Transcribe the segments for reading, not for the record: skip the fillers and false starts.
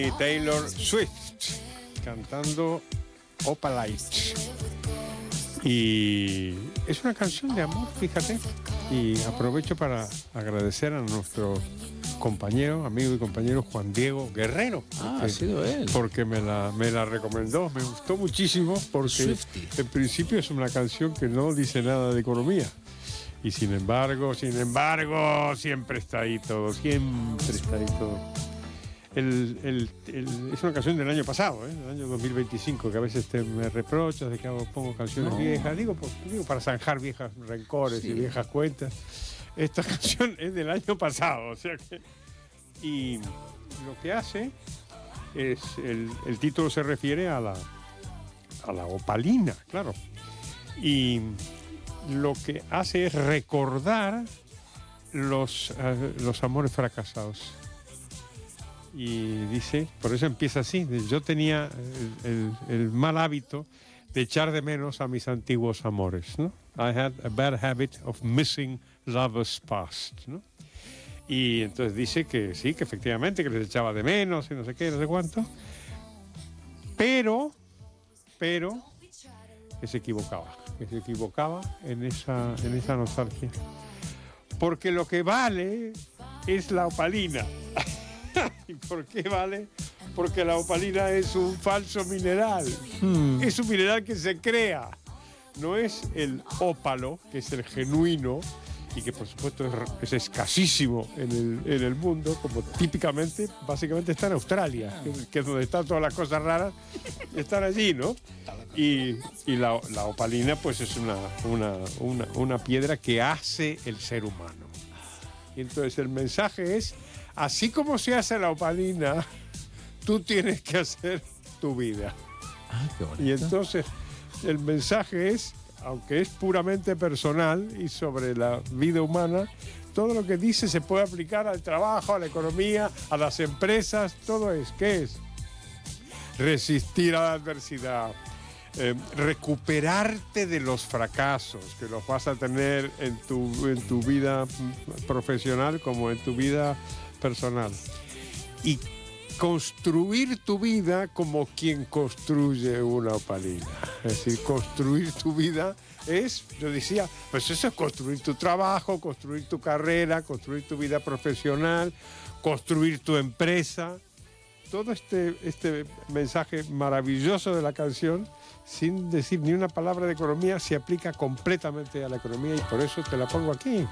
Taylor Swift cantando Opalite. Y es una canción de amor, fíjate. Y aprovecho para agradecer a nuestro compañero, amigo y compañero Juan Diego Guerrero. Ha sido él. Porque me la recomendó, me gustó muchísimo porque Swiftie. En principio es una canción que no dice nada de economía. Y sin embargo, siempre está ahí todo, siempre está ahí todo. Es una canción del año pasado, del año 2025, que a veces me reprochas de que pongo canciones viejas. Digo para zanjar viejos rencores y viejas cuentas. Esta canción es del año pasado, o sea que... Y lo que hace es... El título se refiere a la opalina, claro. Y lo que hace es recordar los amores fracasados. Y dice, por eso empieza así, yo tenía el mal hábito de echar de menos a mis antiguos amores, ¿no? I had a bad habit of missing lovers past, ¿no? Y entonces dice que sí, que efectivamente, que les echaba de menos y no sé qué, no sé cuánto, pero que se equivocaba en esa nostalgia. Porque lo que vale es la opalina. ¿Y por qué vale? Porque la opalina es un falso mineral. Es un mineral que se crea. No es el ópalo, que es el genuino y que por supuesto es escasísimo en el mundo, como típicamente, básicamente está en Australia, que es donde están todas las cosas raras, están allí, ¿no? Y la opalina pues es una piedra que hace el ser humano. Y entonces el mensaje es, así como se hace la opalina, tú tienes que hacer tu vida. Qué bonito. Y entonces el mensaje es, aunque es puramente personal y sobre la vida humana, todo lo que dice se puede aplicar al trabajo, a la economía, a las empresas, todo es, ¿qué es? Resistir a la adversidad, recuperarte de los fracasos que los vas a tener en tu vida profesional como en tu vida personal, y construir tu vida como quien construye una opalina. Es decir, construir tu vida es, yo decía, pues eso es construir tu trabajo, construir tu carrera, construir tu vida profesional, construir tu empresa. Todo este mensaje maravilloso de la canción, sin decir ni una palabra de economía, se aplica completamente a la economía, y por eso te la pongo aquí.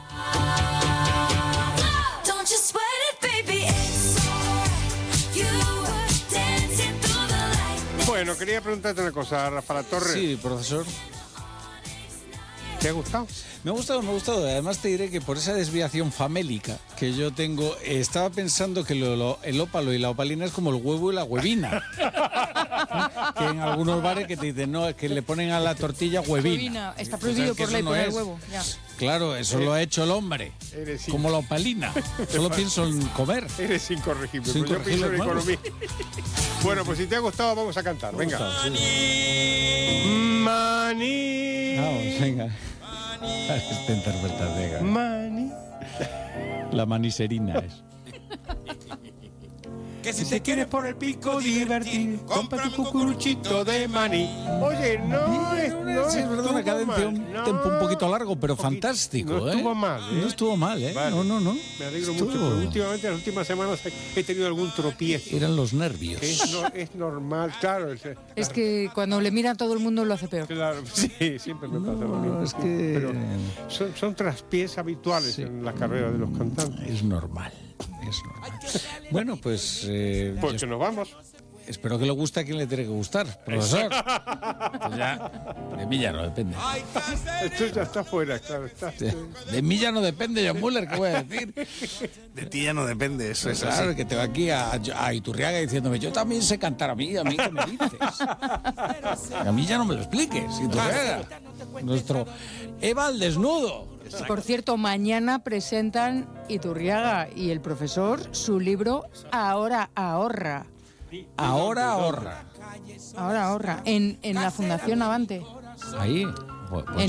Bueno, quería preguntarte una cosa, Rafa Torres. Sí, profesor. ¿Te ha gustado? Me ha gustado. Además te diré que por esa desviación famélica que yo tengo, estaba pensando que el ópalo y la opalina es como el huevo y la huevina. Que en algunos bares que te dicen, no, es que le ponen a la tortilla huevina. Está prohibido por ley poner huevo. Ya. Claro, eso lo ha hecho el hombre. Como la opalina. Solo pienso en comer. Eres incorregible, pero yo pienso en economía. Bueno, pues si te ha gustado, vamos a cantar. Venga. Mani. Vamos, venga. Esta interpretación. Mani. La maniserina es. Que si te quieres por el pico divertir, compra tu cucuruchito de maní. Oye, no es verdad, una cadencia, un tempo un poquito largo, pero fantástico. No estuvo mal, ¿eh? No estuvo mal, ¿eh? Vale. No. Me alegro mucho, porque últimamente, en las últimas semanas, he tenido algún tropiezo. Eran los nervios. Es normal, claro. Es que cuando le mira a todo el mundo lo hace peor. Claro, sí, siempre me pasa lo mismo. Es que... Pero son traspiés habituales en la carrera de los cantantes. Es normal. Bueno, pues... Pues que nos vamos. Espero que le guste a quien le tiene que gustar, profesor. Pues ya, de mí ya no depende. Esto ya está fuera, claro. De mí ya no depende, John Muller, ¿qué voy a decir? De ti ya no depende, eso es Claro, así. que te va aquí a Iturriaga diciéndome, yo también sé cantar, a mí qué me dices. A mí ya no me lo expliques, Iturriaga. Nuestro Eva al desnudo. Y por cierto, mañana presentan Iturriaga y el profesor su libro Ahora ahorra. Ahora ahorra. Ahora ahorra. En la Fundación Avante. Ahí. Pues